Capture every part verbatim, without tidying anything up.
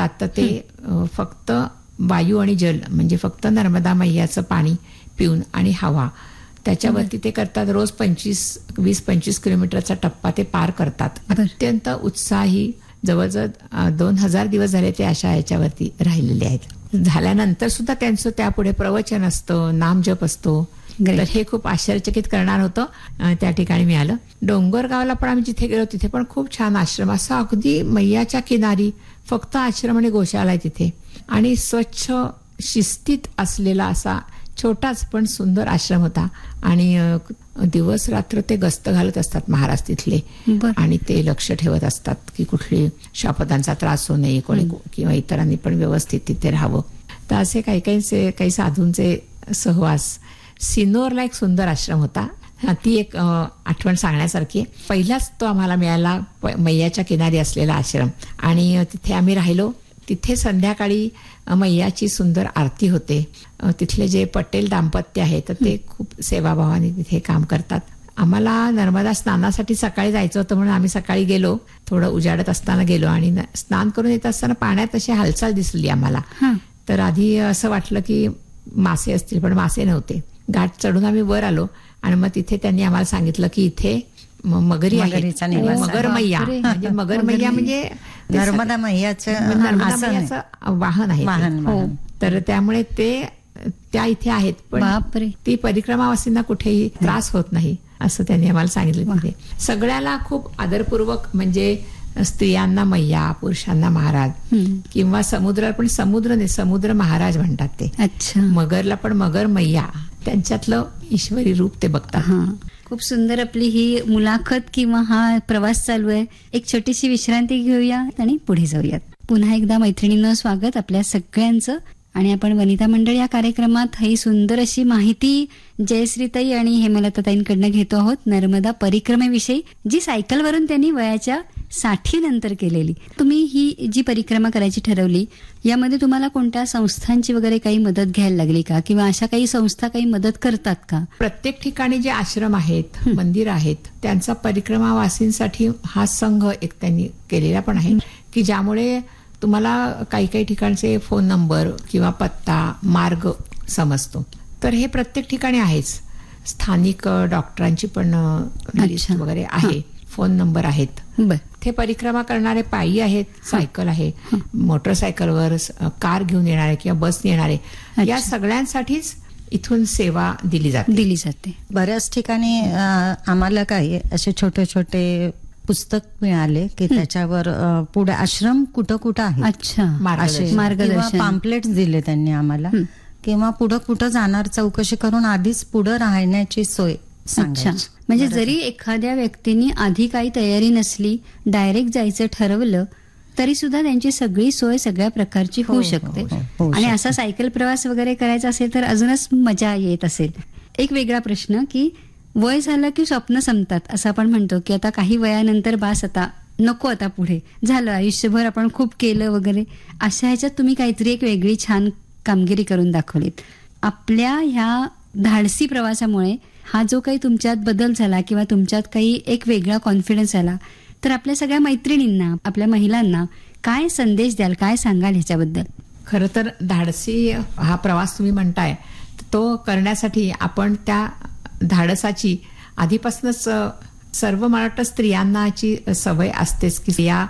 करतात तर ते अ, फक्त वायू आणि जल म्हणजे फक्त नर्मदा मैयाचं पाणी पिऊन आणि हवा त्याच्यावरती ते करतात. रोज पंचवीस वीस पंचवीस किलोमीटरचा टप्पा ते पार करतात. अत्यंत उत्साही जवळजवळ अ, दोन हजार दिवस झाले ते अशा याच्यावरती राहिलेले आहेत. झाल्यानंतर सुद्धा त्यांचं त्यापुढे प्रवचन असतं, नामजप असतो. तर हे खूप आश्चर्यचकित करणार होतं. अ, त्या ठिकाणी मिळालं. डोंगरगावला पण आम्ही जिथे गेलो तिथे पण खूप छान आश्रम, असा अगदी मैयाच्या किनारी फक्त आश्रम आणि गोशाळा आहे तिथे, आणि स्वच्छ शिस्तीत असलेला असा छोटाच पण सुंदर आश्रम होता. आणि अ, दिवस रात्र ते गस्त घालत असतात महाराज तिथले, आणि ते लक्ष ठेवत असतात की कुठली शापदांचा त्रास होऊ नये, कोणी किंवा इतरांनी पण व्यवस्थित तिथे राहावं. तर असे काही काही काही साधूंचे सहवास. सिनोरला एक सुंदर आश्रम होता, ती एक अ, आठवण सांगण्यासारखी आहे. पहिलाच तो आम्हाला मिळाला मैयाच्या किनारी असलेला आश्रम, आणि तिथे आम्ही राहिलो. तिथे संध्याकाळी मैयाची सुंदर आरती होते. तिथले जे पटेल दाम्पत्य आहे तर ते खूप सेवाभावाने तिथे काम करतात. आम्हाला नर्मदा स्नानासाठी सकाळी जायचं होतं म्हणून आम्ही सकाळी गेलो, थोडं उजाडत असताना गेलो, आणि स्नान करून येत असताना पाण्यात अशी हालचाल दिसली आम्हाला. तर आधी असं वाटलं की मासे असतील, पण मासे नव्हते. घाट चढून आम्ही वर आलो आणि मग तिथे त्यांनी आम्हाला सांगितलं की इथे मगरी आहेत, मगर मैया म्हणजे मगर मैया म्हणजे नर्मदा मैयाचं नर्मदा मैयाचं वाहन आहे. तर त्यामुळे ते त्या इथे आहेत, पण ती परिक्रमावासींना कुठेही त्रास होत नाही असं त्यांनी आम्हाला सांगितलं. तिथे सगळ्याला खूप आदरपूर्वक, म्हणजे स्त्रियांना मैया, पुरुषांना महाराज, किंवा समुद्राला पण समुद्र नाही समुद्र महाराज म्हणतात ते. अच्छा. मगरला पण मगर मैया, त्यांच्यातलं ईश्वरी रूप ते बघतात. खूप सुंदर आपली ही मुलाखत किंवा हा प्रवास चालू आहे. एक छोटीशी विश्रांती घेऊया आणि पुढे जाऊयात. पुन्हा एकदा मैत्रिणींनो स्वागत आपल्या सगळ्यांचं. आणि आपण वनिता मंडळ या कार्यक्रमात ही सुंदर अशी माहिती जयश्रीताई आणि हेमलताताईंकडनं घेतो आहोत नर्मदा परिक्रमेविषयी, जी सायकलवरून त्यांनी वयाच्या साठी नंतर केलेली. तुम्ही ही जी परिक्रमा करायची ठरवली, यामध्ये तुम्हाला कोणत्या संस्थांची वगैरे काही मदत घ्यायला लागली का, किंवा अशा काही संस्था काही मदत करतात का? प्रत्येक ठिकाणी जे आश्रम आहेत, मंदिर आहेत, त्यांचा परिक्रमावासींसाठी हा संघ एक त्यांनी केलेला पण आहे, की ज्यामुळे तुम्हाला काही काही ठिकाणचे फोन नंबर किंवा पत्ता, मार्ग समजतो. तर हे प्रत्येक ठिकाणी आहेच. स्थानिक डॉक्टरांची पण लिस्ट वगैरे आहे, फोन नंबर आहेत. ते परिक्रमा करणारे पायी आहेत, सायकल आहे, मोटरसायकलवर, कार घेऊन येणारे किंवा बसने येणारे, या सगळ्यांसाठीच इथून सेवा दिली जाते दिली जाते बऱ्याच ठिकाणी आम्हाला काही असे छोटे छोटे पुस्तक मिळाले की त्याच्यावर पुढे आश्रम कुठं कुठं आहे, अच्छा, मार्गदर्शन, पॅम्पलेट्स दिले त्यांनी आम्हाला, किंवा पुढं कुठं जाणार चौकशी करून आधीच पुढं राहण्याची सोय. अच्छा, म्हणजे जरी एखाद्या व्यक्तीने आधी काही तयारी नसली, डायरेक्ट जायचं ठरवलं, तरी सुद्धा त्यांची सगळी सोय सगळ्या प्रकारची होऊ शकते. आणि असा सायकल प्रवास वगैरे करायचा असेल तर अजूनच मजा येत असेल. एक वेगळा प्रश्न की वय झालं की स्वप्न संपतात, असं आपण म्हणतो की आता काही वयानंतर बास, आता नको, आता पुढे झालं, आयुष्यभर आपण खूप केलं वगैरे, अशा ह्याच्यात तुम्ही काहीतरी एक वेगळी छान कामगिरी करून दाखवलीत. आपल्या ह्या धाडसी प्रवासामुळे हा जो काही तुमच्यात बदल झाला किंवा तुमच्यात काही एक वेगळा कॉन्फिडन्स आला, तर आपल्या सगळ्या मैत्रिणींना, आपल्या महिलांना काय संदेश द्याल, काय सांगाल ह्याच्याबद्दल? खरं तर धाडसी हा प्रवास तुम्ही म्हणताय, तो करण्यासाठी आपण त्या धाडसाची आधीपासूनच सर्व मला वाटतं स्त्रियांनाची सवय असतेच की या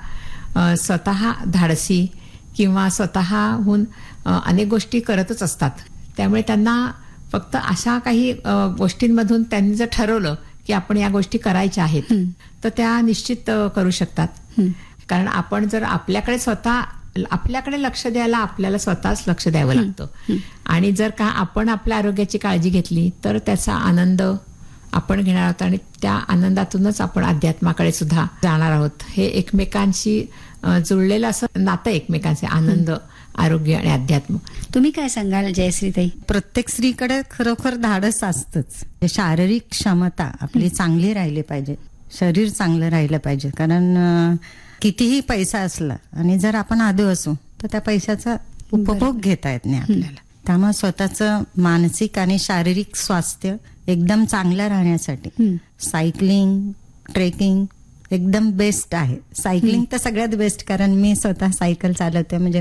स्वतः धाडसी किंवा स्वतःहून अनेक गोष्टी करतच असतात. त्यामुळे त्यांना फक्त अशा काही गोष्टींमधून त्यांनी जर ठरवलं की आपण या गोष्टी करायच्या आहेत तर त्या निश्चित करू शकतात. कारण आपण जर आपल्याकडे स्वतः आपल्याकडे लक्ष द्यायला आपल्याला स्वतःच लक्ष द्यावं लागतं. आणि जर का आपण आपल्या आरोग्याची काळजी घेतली तर त्याचा आनंद आपण घेणार आहोत, आणि त्या आनंदातूनच आपण अध्यात्माकडे सुद्धा जाणार आहोत. हे एकमेकांशी जुळलेलं असं नातं, एकमेकांचे आनंद, आरोग्य आणि अध्यात्म. तुम्ही काय सांगाल जयश्रीताई? प्रत्येक स्त्रीकडे खरोखर धाडस असतंच. शारीरिक क्षमता आपली चांगली राहिली पाहिजे, शरीर चांगलं राहिलं पाहिजे. कारण कितीही पैसा असला आणि जर आपण आदू असू तर त्या पैशाचा उपभोग घेता येत नाही आपल्याला. त्यामुळे स्वतःचं मानसिक आणि शारीरिक स्वास्थ्य एकदम चांगलं राहण्यासाठी सायकलिंग, ट्रेकिंग एकदम बेस्ट आहे. सायकलिंग तर सगळ्यात बेस्ट, कारण मी स्वतः सायकल चालवते, म्हणजे